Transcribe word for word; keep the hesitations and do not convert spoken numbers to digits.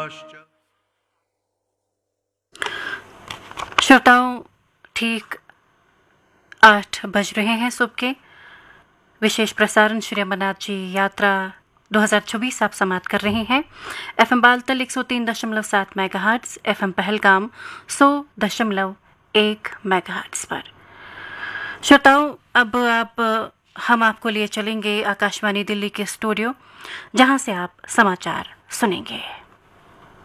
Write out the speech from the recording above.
श्रोताओं, ठीक आठ बज रहे हैं सुबह के। विशेष प्रसारण श्री अमरनाथ जी यात्रा दो हज़ार चौबीस आप समाप्त कर रहे हैं। एफएम बालतल एक सौ तीन दशमलव सात मेगाहर्ट्ज, एफएम पहलगाम सौ दशमलव एक मेगाहर्ट्ज पर। श्रोताओं, अब आप हम आपको लिए चलेंगे आकाशवाणी दिल्ली के स्टूडियो, जहां से आप समाचार सुनेंगे।